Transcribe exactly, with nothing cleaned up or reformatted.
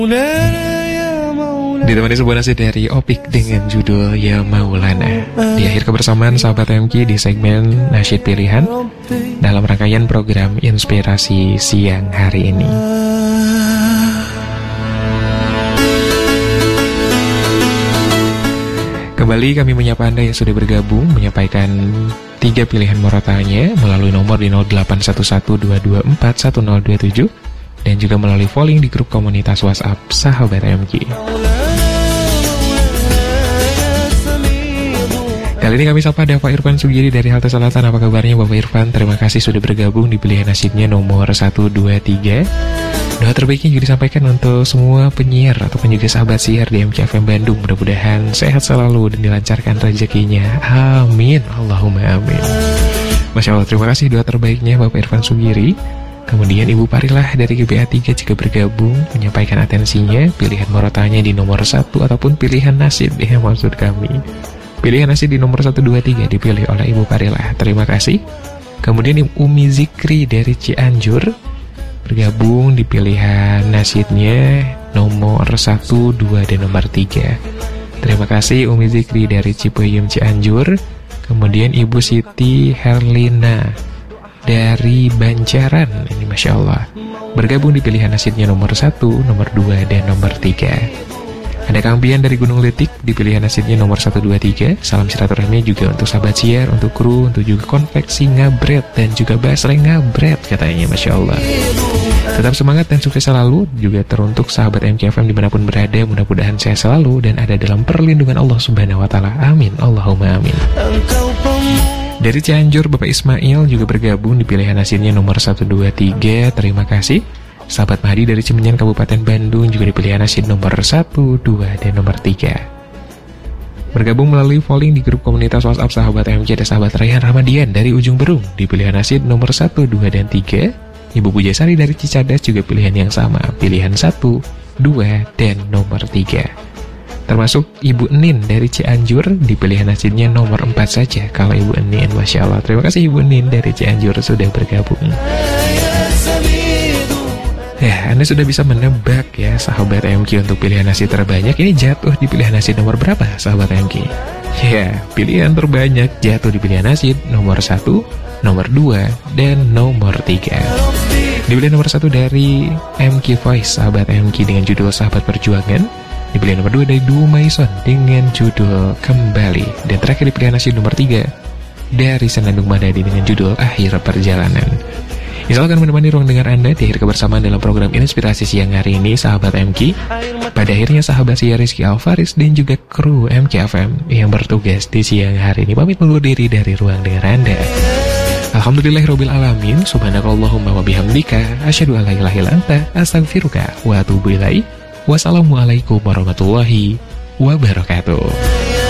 Ditemani sebuah nasihat dari Opik dengan judul Ya Maulana. Di akhir kebersamaan sahabat M K di segmen Nasyid Pilihan dalam rangkaian program Inspirasi Siang hari ini. Kembali kami menyapa Anda yang sudah bergabung, menyampaikan tiga pilihan morotanya melalui nomor di nol delapan satu satu dua dua empat satu nol dua tujuh dan juga melalui polling di grup komunitas WhatsApp Sahabat M K. Kali ini kami sapa ada Pak Irfan Sugiri dari Halte Selatan. Apa kabarnya Bapak Irfan? Terima kasih sudah bergabung di pilihan nasibnya nomor satu dua tiga. Doa terbaiknya juga disampaikan untuk semua penyiar ataupun juga sahabat siar di M K F M Bandung. Mudah-mudahan sehat selalu dan dilancarkan rezekinya. Amin. Allahumma amin. Masya Allah, terima kasih doa terbaiknya Bapak Irfan Sugiri. Kemudian Ibu Parilah dari G B A tiga juga bergabung menyampaikan atensinya pilihan morotanya di nomor satu ataupun pilihan nasib ya maksud kami. Pilihan nasib di nomor satu dua tiga dipilih oleh Ibu Parilah. Terima kasih. Kemudian Umi Zikri dari Cianjur bergabung di pilihan nasibnya nomor satu, dua, dan nomor tiga. Terima kasih Umi Zikri dari Cipayung Cianjur. Kemudian Ibu Siti Herlina dari Banjaran. Ini Masya Allah bergabung di pilihan nasibnya nomor satu, nomor dua, dan nomor tiga. Ada Kang Bian dari Gunung Letik di pilihan nasibnya nomor satu dua tiga. Salam silaturahmi juga untuk sahabat siar, untuk kru, untuk juga konveksi ngabret dan juga basreng ngabret katanya Masya Allah. Tetap semangat dan sukses selalu. Juga teruntuk sahabat M K F M dimanapun berada, mudah-mudahan sehat selalu dan ada dalam perlindungan Allah Subhanahu Wa Taala. Amin. Allahumma amin. Dari Cianjur Bapak Ismail juga bergabung di pilihan nasibnya nomor satu dua tiga. Terima kasih. Sahabat Mahdi dari Cimenyan Kabupaten Bandung juga di pilihan nasib nomor satu, dua, dan nomor tiga. Bergabung melalui polling di grup komunitas WhatsApp Sahabat M K ada sahabat Rayhan Ramadian dari Ujung Berung di pilihan nasib nomor satu, dua, dan tiga. Ibu Pujasari dari Cicadas juga pilihan yang sama, pilihan satu, dua, dan nomor tiga. Termasuk Ibu Nin dari Cianjur di pilihan nasibnya nomor empat saja. Kalau Ibu Nin, Masya Allah, terima kasih Ibu Nin dari Cianjur sudah bergabung. Ya, Anda sudah bisa menebak ya sahabat M K untuk pilihan nasib terbanyak ini jatuh di pilihan nasib nomor berapa sahabat M K? Ya, pilihan terbanyak jatuh di pilihan nasib nomor satu, nomor dua, dan nomor tiga. Di pilihan nomor satu dari M K Voice sahabat M K dengan judul Sahabat Perjuangan. Di pilihan nomor dua dari Duo Maison dengan judul Kembali. Dan terakhir di pilihan nasib nomor tiga dari Senandung Madadi dengan judul Akhir Perjalanan. Insya Allah akan menemani ruang dengar Anda di akhir kebersamaan dalam program Inspirasi Siang hari ini, sahabat M K. Pada akhirnya sahabat siar Rizky Alfaris dan juga kru M K F M yang bertugas di siang hari ini pamit undur diri dari ruang dengar Anda. Alhamdulillahirabbil alamin, subhanakallahumma wa bihamdika, asyhadu an la ilaha illa anta, astaghfiruka wa atubu ilaik. Wassalamualaikum warahmatullahi wabarakatuh.